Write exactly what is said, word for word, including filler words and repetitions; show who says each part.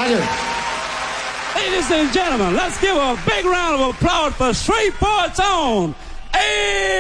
Speaker 1: Roger.
Speaker 2: Ladies and gentlemen, let's give a big round of applause for Shreveport's own A.